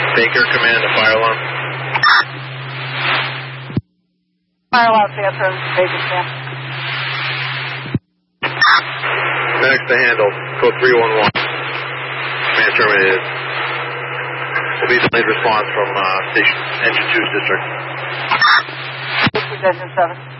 Baker, command to fire alarm. Fire alarm answer, Baker, command. Medics to handle, code 311. Command terminated. Will be delayed response from station engine 2 district. Engine 7.